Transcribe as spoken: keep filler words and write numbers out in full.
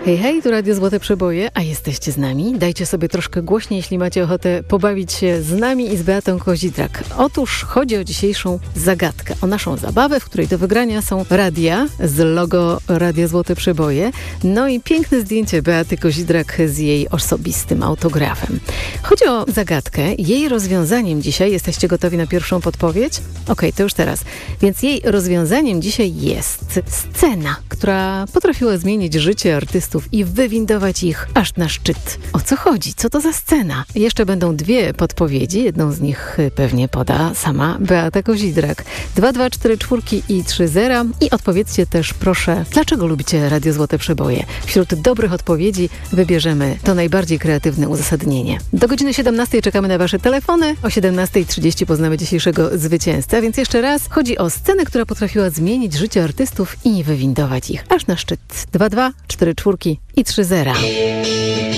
Hej, hej, tu Radio Złote Przeboje, a jesteście z nami? Dajcie sobie troszkę głośniej, jeśli macie ochotę pobawić się z nami i z Beatą Kozidrak. Otóż chodzi o dzisiejszą zagadkę, o naszą zabawę, w której do wygrania są radia z logo Radio Złote Przeboje, no i piękne zdjęcie Beaty Kozidrak z jej osobistym autografem. Chodzi o zagadkę, jej rozwiązaniem dzisiaj, jesteście gotowi na pierwszą podpowiedź? Okej, okay, to już teraz. Więc jej rozwiązaniem dzisiaj jest scena, która potrafiła zmienić życie artystów i wywindować ich aż na szczyt. O co chodzi? Co to za scena? Jeszcze będą dwie podpowiedzi. Jedną z nich pewnie poda sama Beata Kozidrak. dwa dwa cztery cztery i trzy zera. I odpowiedzcie też proszę, dlaczego lubicie Radio Złote Przeboje? Wśród dobrych odpowiedzi wybierzemy to najbardziej kreatywne uzasadnienie. Do godziny siedemnastej czekamy na wasze telefony. O siedemnasta trzydzieści poznamy dzisiejszego zwycięzcę. Więc jeszcze raz, chodzi o scenę, która potrafiła zmienić życie artystów i wywindować ich aż na szczyt. dwa dwa cztery cztery i trzy zera.